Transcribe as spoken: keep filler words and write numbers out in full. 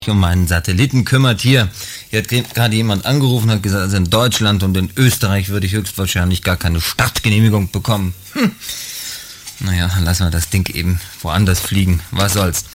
um meinen Satelliten kümmert. Hier, hier hat gerade jemand angerufen, hat gesagt, also in Deutschland und in Österreich würde ich höchstwahrscheinlich gar keine Startgenehmigung bekommen. Hm. Naja, lassen wir das Ding eben woanders fliegen. Was soll's.